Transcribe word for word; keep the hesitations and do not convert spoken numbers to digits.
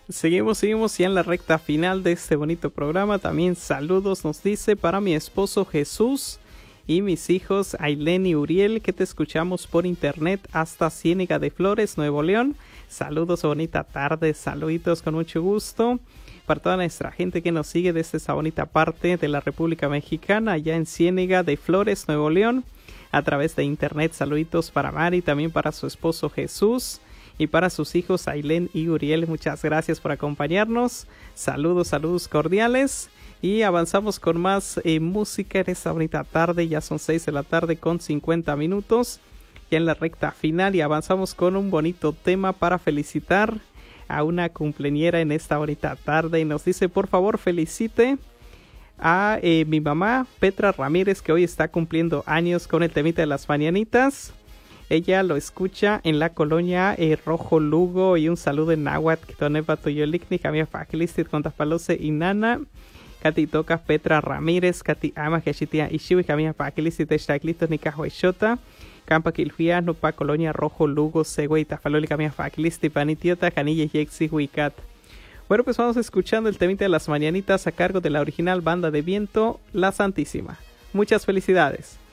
Seguimos, seguimos ya en la recta final de este bonito programa. También saludos nos dice para mi esposo Jesús y mis hijos Ailén y Uriel, que te escuchamos por internet hasta Ciénega de Flores, Nuevo León. Saludos, bonita tarde, saluditos con mucho gusto. Para toda nuestra gente que nos sigue desde esa bonita parte de la República Mexicana, allá en Ciénega de Flores, Nuevo León, a través de internet. Saluditos para Mari, también para su esposo Jesús y para sus hijos Ailén y Uriel. Muchas gracias por acompañarnos. Saludos, saludos cordiales. Y avanzamos con más eh, música en esta bonita tarde. Ya son seis de la tarde con cincuenta minutos. Ya en la recta final, y avanzamos con un bonito tema para felicitar a una cumpleañera en esta bonita tarde. Y nos dice, por favor, felicite a eh, mi mamá Petra Ramírez, que hoy está cumpliendo años, con el temita de las mañanitas. Ella lo escucha en la colonia eh, Rojo Lugo. Y un saludo en náhuatl que tonepa tuyolikni kamia fakilistit con tapalose y nana Kati toca Petra Ramírez, Kati ama Geshitia Ishiwi kamia fakilistit eshtaklitos ni cajuechota Campa Kilfia, Nupa Colonia Rojo Lugo, Següey, Tafaloli kamia fakilisti panitiota Canilla Yexi Huicat. Bueno, pues vamos escuchando el temita de las mañanitas a cargo de la original banda de viento La Santísima. Muchas felicidades.